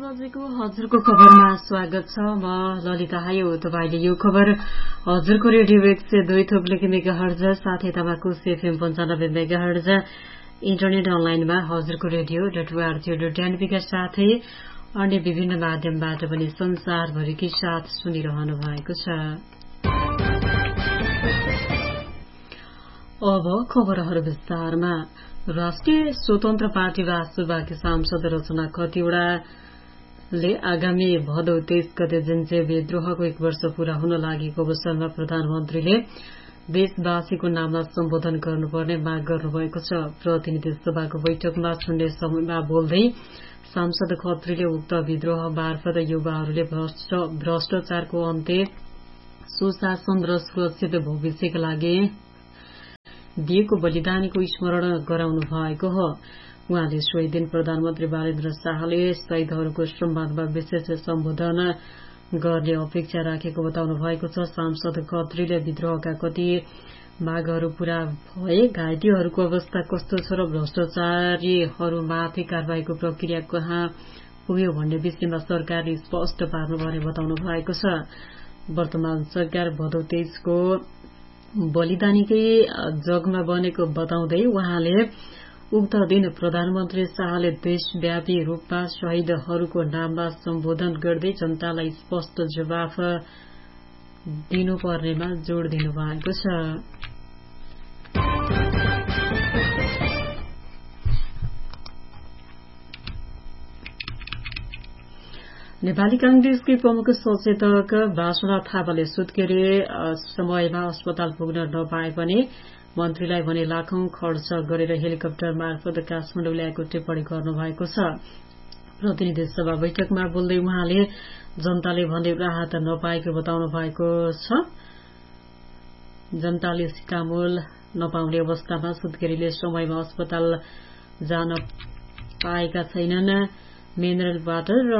बजेको हजुरको खबरमा स्वागत छ। म ललिता हायो। तपाईले यो खबर हजुरको रेडियो 102 मेगाहर्ज साथै तपाईको एफएम 95 मेगाहर्ज इन्टरनेट अनलाइनमा हजुरको रेडियो.org.np का साथै अन्य विभिन्न माध्यमबाट पनि संसारभरिकै साथ सुनिरहनु भएको छ। अब खबरहरू विस्तारमा। राष्ट्रिय स्वतन्त्र पार्टी रासुपाकी सांसद रचना खतिवड़ाले आगामी भदौ 23 गते जिन्चे विद्रोहको 1 वर्ष पूरा हुन लागेको अवसरमा प्रधानमन्त्रीले देशवासीको नाममा सम्बोधन गर्नुपर्ने माग गर्नुभएको छ। प्रतिनिधि सभाको बैठकमा शून्य समयमा बोल्दै सांसद खत्रीले उक्त विद्रोह मार्फत युवाहरूले भ्रष्टाचारको अन्त्य, सुशासन र सुरक्षित भविष्यका लागि दिएको बलिदानीको स्मरण गराउनु भएको हो। उहाँले सोही दिन प्रधानमन्त्री बालेन्द्र शाहले शहीदहरूको सम्मानमा विशेष सम्बोधन गर्ने अपेक्षा राखेको बताउनु भएको छ। सांसद खत्रीले विद्रोहका कति मागहरू पूरा भए, घाइतेहरूको अवस्था कस्तो छ र भ्रष्टाचारीहरूमाथि कारबाहीको प्रक्रिया कहाँ पुग्यो भन्ने विषयमा सरकारले स्पष्ट पार्नुपर्ने बताउनु भएको छ। वर्तमान सरकार भदौ 23 को बलिदानीकै जगमा बनेको बताउँदै उहाँले उक्त दिन प्रधानमन्त्री शाहले देशव्यापी रूपमा शहीदहरूको नाममा सम्बोधन गर्दै जनतालाई स्पष्ट जवाफ दिनुपर्नेमा जोड़ दिनुभएको छ। नेपाली कांग्रेसकी प्रमुख सचेतक वासुना थापाले सुत्केरी समयमा अस्पताल पुग्न नपाए पनि मन्त्रीलाई भने लाखौं खर्च गरेर हेलिकप्टर मार्फत काठमाडौँ ल्याएको टिप्पणी गर्नुभएको छ। प्रतिनिधि सभा बैठकमा बोल्दै उहाँले जनताले भने राहत नपाएको बताउनु भएको छ। जनताले सिकामूल नपाउने अवस्थामा सुत्केरीले समयमा अस्पताल जान पाएका छैनन्। मिनरलबाट र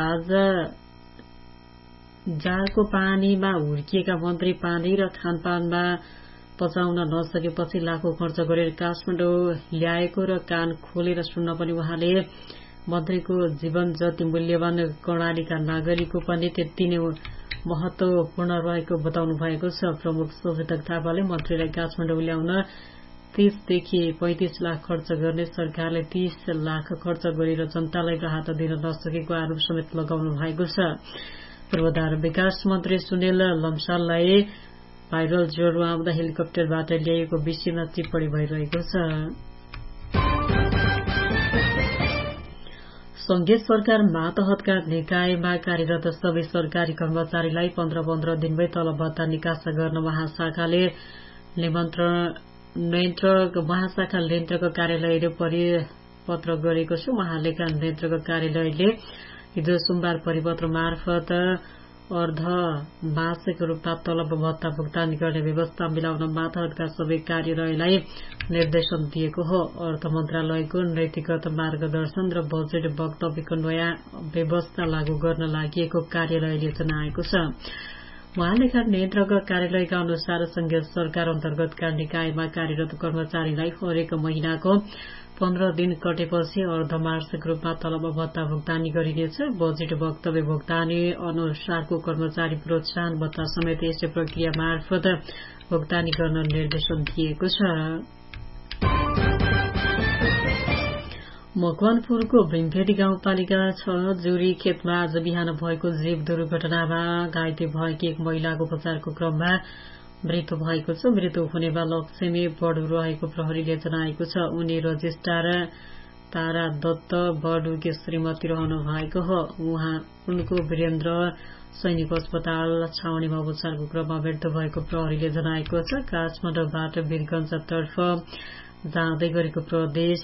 जारको पानीमा हुर्किएका मन्त्री पानी र खानपानमा पचाउन नसकेपछि लाखौं खर्च गरेर काठमाडौँ ल्याएको र कान खोलेर सुन्न पनि उहाँले मन्त्रीको जीवन जति मूल्यवान कर्णालीका नागरिकको पनि त्यति नै महत्वपूर्ण रहेको बताउनु भएको छ। प्रमुख सचेतक थापाले मन्त्रीलाई काठमाडौँ ल्याउन 30 देखि 35 लाख खर्च गर्ने सरकारले 30 लाख खर्च गरेर जनतालाई राहत दिन नसकेको आरोप समेत लगाउनु भएको छ। पूर्वाधार विकास मन्त्री सुनिल लम्साललाई भाइरल ज्वरो आउँदा हेलिकप्टरबाट ल्याइएको विषयमा टिप्पणी भइरहेको छ। संघीय सरकार मातहतका निकायमा कार्यरत सबै सरकारी कर्मचारीलाई 15-15 दिनमै तलब भत्ता निकास गर्न महाशाखा नियन्त्रक कार्यालयले परिपत्र गरेको छ। महालेखा नियन्त्रक कार्यालयले हिजो सोमबार परिपत्र मार्फत अर्धमासिक रूपमा तलब भत्ता भुक्तानी गर्ने व्यवस्था मिलाउन मातहतका सबै कार्यालयलाई निर्देशन दिएको हो। अर्थ मन्त्रालयको नीतिगत मार्गदर्शन र बजेट वक्तव्यको नयाँ व्यवस्था लागू गर्न लागि कार्यालयले जनाएको छ। महालेखा नियन्त्रक कार्यालयका अनुसार संघीय सरकार अन्तर्गतका निकायमा कार्यरत कर्मचारीलाई हरेक महिनाको 15 दिन कटेपछि अर्धवार्षिक रूपमा तलब भत्ता भुक्तानी गरिनेछ। बजेट वक्तव्य भुक्तानी अनुसारको कर्मचारी प्रोत्साहन भत्ता समेत यसै प्रक्रिया मार्फत भुक्तानी गर्न निर्देशन दिएको छ। मकवानपुरको भीमफेदी गाउँपालिका 6 जुरी खेतमा आज बिहान भएको जीव दुर्घटनामा घाइते भएकी एक महिलाको उपचारको क्रममा मृत्यु भएको छ। मृत्यु हुनेमा लक्ष्मी बडु रहेको प्रहरीले जनाएको छ। उनी रजिस्ट्रार तारा दत्त बडुकी श्रीमती रहनु भएको हो। उनको वीरेन्द्र सैनिक अस्पताल छाउनीमा उपचारको क्रममा मृत्यु भएको प्रहरीले जनाएको छ। काठमाडौँबाट वीरगञ्जतर्फ जाँदै गरेको प्रदेश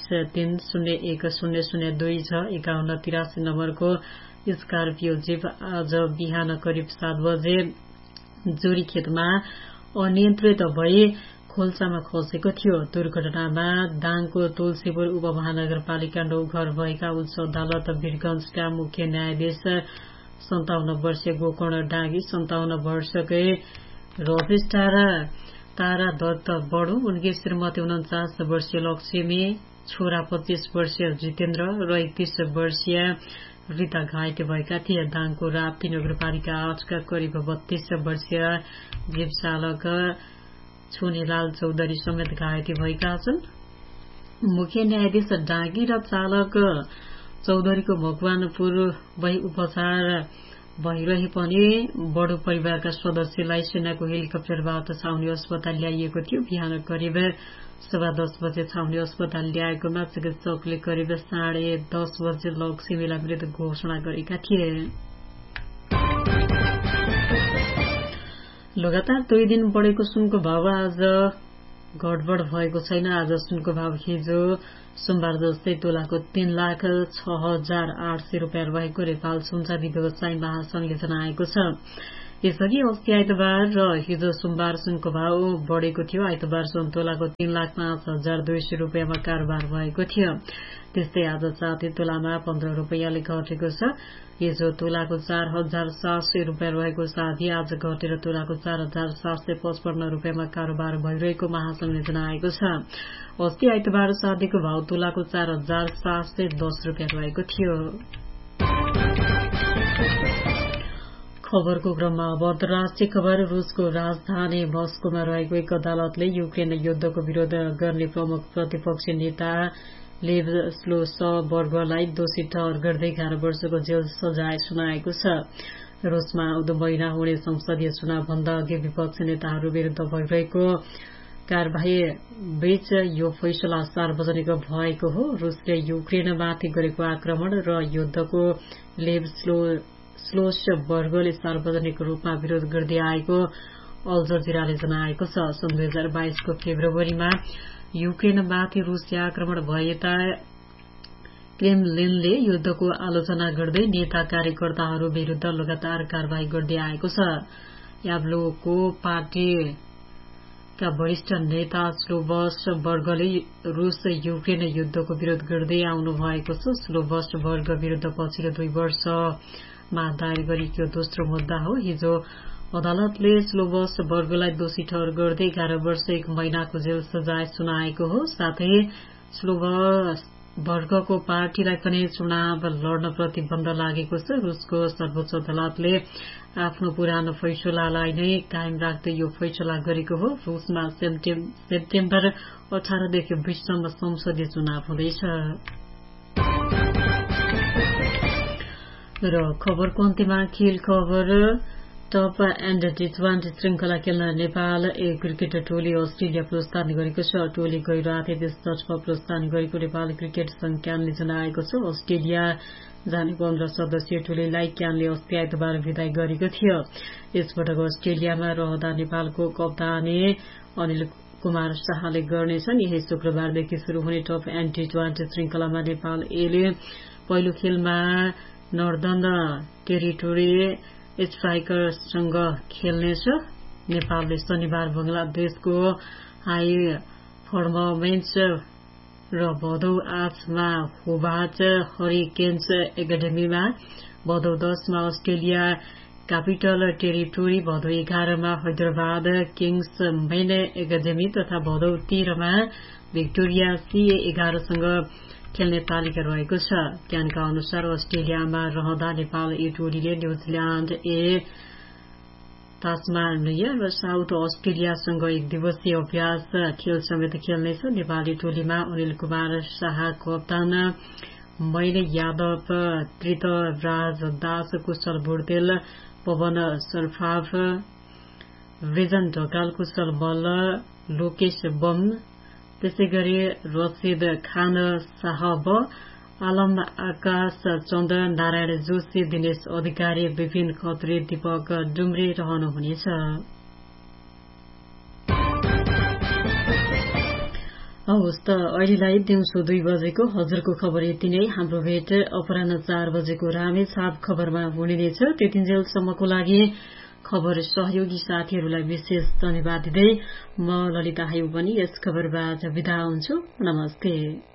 301002-5183 नम्बरको स्कर्पियो जीप आज बिहान करिब 7 बजे जुरी खेतमा अनियन्त्रित भई खोल्सामा खसेको थियो। दुर्घटनामा दाङको तुलसीपुर उपमहानगरपालिका 9 घर भएका उच्च अदालत वीरगञ्जका मुख्य न्यायाधीश 57 वर्षीय गोकर्ण डाँगी, 57 वर्षकै रजिस्ट्रार तारा दत्त बडु, उनकी श्रीमती 49 वर्षीय लक्ष्मी, छोरा 25 वर्षीय जितेन्द्र र 31 वर्षीय रिता घाइते भएका थिए। दाङको राप्ती नगरपालिका 8 का करिब 32 वर्षीय जीप चालक छुनेलाल चौधरी समेत घाइते भएका छन्। मुख्य न्यायाधीश डाँगी र चालक चौधरीको मकवानपुर भई उपचार भइरहे पनि बडो परिवारका सदस्यलाई सेनाको हेलिकप्टरबाट छाउनी अस्पताल ल्याइएको थियो। बिहान करिब 10:15 बजे छाउनी अस्पताल ल्याएकोमा चिकित्सकले करिब 10:30 बजे लक्ष्मीलाई मृत घोषणा गरेका थिए। लगातार 2 दिन बढेको सुनको भाव आज घटबढ भएको छैन। आज सुनको भाव हिजो सोमबार जस्तै तोलाको 3,06,800 रुपियाँ रहेको नेपाल सुनचाँदी व्यवसायी महासंघले जनाएको छ। यसअघि अस्ति आइतबार र हिजो सोमबार सुनको भाव बढ़ेको थियो। आइतबार सुन तोलाको 3,05,200 रुपियाँमा कारोबार भएको थियो। त्यस्तै आज चाँदी तोलामा 15 रुपियाँले घटेको छ। हिजो तोलाको 4,700 रुपियाँ रहेको चाँदी आज घटेर तोलाको 4,755 रुपियाँमा कारोबार भइरहेको महासंघले जनाएको छ। अस्ति आइतबार चाँदीको भाव तोलाको 4,710 रुपियाँ रहेको थियो। खबरको क्रममा अब अन्तर्राष्ट्रिय खबर। रूसको राजधानी मस्कोमा रहेको एक अदालतले युक्रेन युद्धको विरोध गर्ने प्रमुख प्रतिपक्षी नेता लेभ स्लोसबर्गलाई दोषी ठहर गर्दै 11 वर्षको जेल सजाय सुनाएको छ। रूसमा आउँदो महिना हुने संसदीय चुनाव भन्दा अघि विपक्षी नेताहरू विरूद्ध भइरहेको कारबाही बीच यो फैसला सार्वजनिक भएको हो। रूसले युक्रेनमाथि गरेको आक्रमण र युद्धको लेभ स्लोसबर्गले सार्वजनिक रूपमा विरोध गर्दै आएको अल जजिराले जनाएको छ। सन् 2022 को फेब्रुअरीमा युक्रेनमाथि रूसी आक्रमण भएता क्रेमलिनले युद्धको आलोचना गर्दै नेता कार्यकर्ताहरू विरूद्ध लगातार कारवाही गर्दै आएको छ। याब्लोको पार्टीका वरिष्ठ नेता स्लोबसबर्गले रूस युक्रेन युद्धको विरोध गर्दै आउनु भएको छ। स्लोबसबर्ग विरूद्ध पछिल्लो 2 वर्षमा दायर गरिएको दोस्रो मुद्दा हो। हिजो अदालतले स्लोबसबर्गलाई दोषी ठहर गर्दै 11 वर्ष 1 महिनाको जेल सजाय सुनाएको हो। साथै स्लोबसबर्गको पार्टीलाई पनि चुनाव लड्न प्रतिबन्ध लागेको छ। रूसको सर्वोच्च अदालतले आफ्नो पुरानो फैसलालाई नै कायम राख्दै यो फैसला गरेको हो। रूसमा सेप्टेम्बर 18 देखि 20 सम्म संसदीय चुनाव हुँदैछ। र खबरको अन्त्यमा खेल खबर। टप एण्ड टी20 श्रृंखला खेल्न नेपाल ए क्रिकेट टोली अस्ट्रेलिया प्रस्थान गरेको छ। टोली गैर आतिथ्य तर्फ प्रस्थान गरेको नेपाल क्रिकेट संघ क्यानले जनाएको छ। अस्ट्रेलिया जाने 15 सदस्यीय टोलीलाई क्यानले अस्ति आइतबार विदाई गरेको थियो। यसपटक अस्ट्रेलियामा रहँदा नेपालको कप्तानी अनिल कुमार शाहले गर्नेछन्। यही शुक्रबारदेखि शुरू हुने टप एण्ड टी20 श्रृंखलामा नेपाल एले पहिलो खेलमा नर्दर्न टेरिटोरी स्ट्राइकर्ससँग खेल्नेछ। नेपालले शनिबार बंगलादेशको हाई फर्ममेन्स र भदौ 8 मा होबार्ट हरिकेन्स एकाडेमीमा, भदौ 10 मा अस्ट्रेलिया क्यापिटल टेरिटोरी, भदौ 11 मा हैदराबाद किङ्स मेन एकाडेमी तथा भदौ 13 मा भिक्टोरिया CA11 सँग खेल्ने तालिका रहेको छ। क्यानका अनुसार अस्ट्रेलियामा रहँदा नेपाल ए टोलीले न्यूजील्याण्ड ए, तास्मानिया र साउथ अस्ट्रेलियासँग 1 दिवसीय अभ्यास खेल समेत खेल्नेछ। नेपाली टोलीमा अनिल कुमार शाह कप्तान, मैन यादव, त्रितराज दास, कुशल बुर्तेल, पवन सर्फाफ, वृजन ढकाल, कुशल मल्ल, लोकेश बम, त्यसै गरी रसिद खान साहब, आलम आकाश चन्द, नारायण जोशी, दिनेश अधिकारी, विपिन खत्री, दीपक डुम्रे रहनुहुनेछ। हवस् त अहिलेलाई दिउँसो 2 बजेको हजुरको खबर यति नै। हाम्रो भेट अपराह्न 4 बजेको रामेछाप खबरमा हुने नै छ। त्यतिन्जेलसम्मको लागि खबर सहयोगी साथीहरूलाई विशेष धन्यवाद दिँदै म ललिता हायु पनि यस खबरबाट बिदा हुन्छु। नमस्ते।